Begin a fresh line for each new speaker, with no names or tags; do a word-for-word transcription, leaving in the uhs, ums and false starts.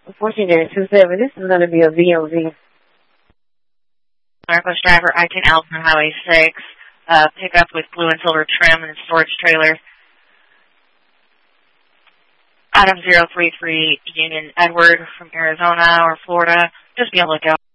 fourteen dash two seven, this is going to be a V O V.
Northwest driver, I ten Alpha Highway six, uh, pick up with blue and silver trim and storage trailer. Item zero three three, Union Edward from Arizona or Florida. Just be on the lookout.